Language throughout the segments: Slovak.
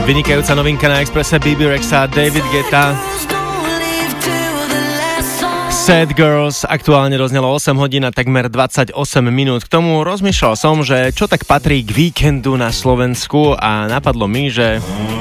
Vynikajúca novinka na Expresse, Bebe Rexha, David Guetta. Sad Girls, aktuálne doznelo 8 hodín a takmer 28 minút. K tomu rozmýšľal som, že čo tak patrí k víkendu na Slovensku a napadlo mi, že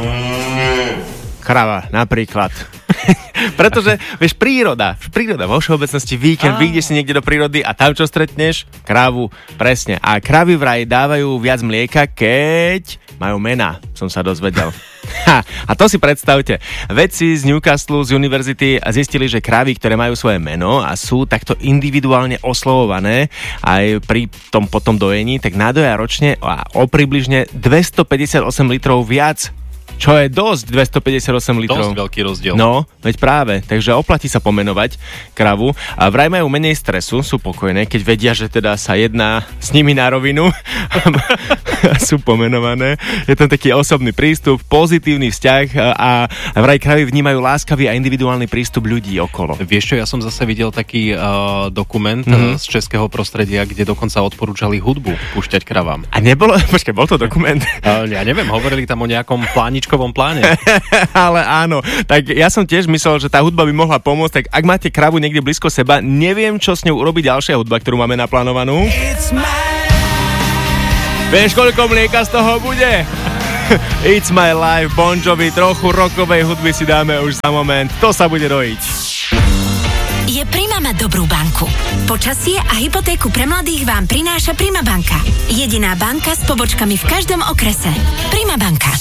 krava napríklad. Pretože, vieš, príroda vo všeobecnosti, víkend, vyjdeš si niekde do prírody a tam čo stretneš? Kravu, presne. A kravy vraj dávajú viac mlieka, keď majú mená, som sa dozvedel. A to si predstavte. Vedci z Newcastle z univerzity zistili, že kravy, ktoré majú svoje meno a sú takto individuálne oslovované aj pri tom potom dojení, tak nadoja ročne o približne 258 litrov viac. Čo je dosť, 258 litrov. Dosť veľký rozdiel. No, veď práve. Takže oplatí sa pomenovať kravu. A vraj majú menej stresu, sú pokojné, keď vedia, že teda sa jedná s nimi na rovinu. Sú pomenované. Je tam taký osobný prístup, pozitívny vzťah a vraj kravy vnímajú láskavý a individuálny prístup ľudí okolo. Vieš čo, ja som zase videl taký dokument z českého prostredia, kde dokonca odporúčali hudbu púšťať kravám. A nebolo, počkaj, bol to dokument? Ja neviem, hovorili tam o nejakom pláničkovom pláne. Ale áno, tak ja som tiež myslel, že tá hudba by mohla pomôcť, tak ak máte kravu niekde blízko seba, neviem, čo s ňou urobiť ďalšia hudba, ktorú máme naplánovanú. Vieš, koľko mlieka z toho bude? It's my life, Bon Jovi, trochu rockovej hudby si dáme už za moment. To sa bude dojiť. Je Prima mať dobrú banku. Počasie a hypotéku pre mladých vám prináša Prima banka. Jediná banka s pobočkami v každom okrese. Prima banka.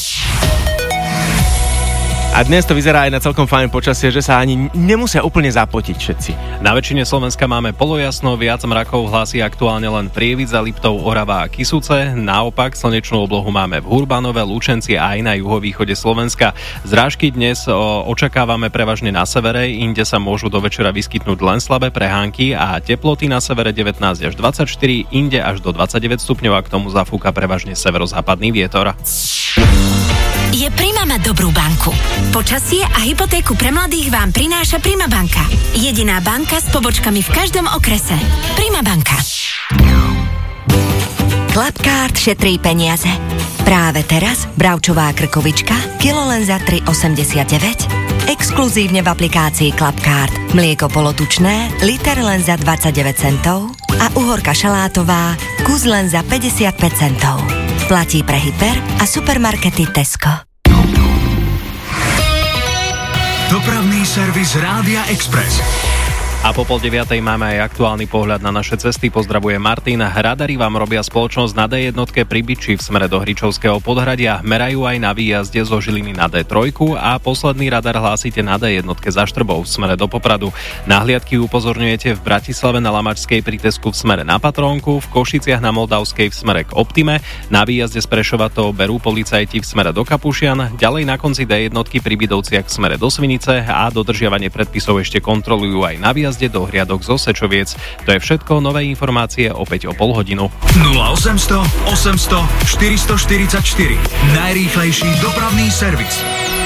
A dnes to vyzerá aj na celkom fajn počasie, že sa ani nemusia úplne zapotiť všetci. Na väčšine Slovenska máme polojasno, viac mrakov hlási aktuálne len Prievidza, Liptov, Orava a Kysuce. Naopak slnečnú oblohu máme v Hurbanove, Lučenci a aj na juhovýchode Slovenska. Zrážky dnes očakávame prevažne na severe, inde sa môžu do večera vyskytnúť len slabé prehánky a teploty na severe 19 až 24, inde až do 29 stupňov a k tomu zafúka prevažne severozápadný vietor. Je Prima mať dobrú banku. Počasie a hypotéku pre mladých vám prináša Prima banka. Jediná banka s pobočkami v každom okrese. Prima banka. Clubcard šetrí peniaze. Práve teraz bravčová krkovička, kilo len za 3,89. Exkluzívne v aplikácii Clubcard. Mlieko polotučné, liter len za 29 centov a uhorka šalátová, kus len za 55 centov. Platí pre hyper a supermarkety Tesco. Dopravný servis Rádia Express. A po 8:30 máme aj aktuálny pohľad na naše cesty. Pozdravuje Martin. Radary vám robia spoločnosť na D1 pri Byči v smere do Hričovského Podhradia. Merajú aj na výjazde zo Žiliny na D3 a posledný radar hlásite na D1 za Štrbov v smere do Popradu. Na hliadky upozorňujete v Bratislave na Lamačskej pri Tesku v smere na Patrónku, v Košiciach na Moldavskej v smere k Optime, na výjazde z Prešova to berú policajti v smere do Kapušian, ďalej na konci D1 pri Bidovciach v smere do Svinice a dodržiavanie predpisov ešte kontrolujú aj na výjazde do hliadok zo Sečoviec. To je všetko, nové informácie opäť o pol hodinu. 0800 800 444. Najrýchlejší dopravný servis.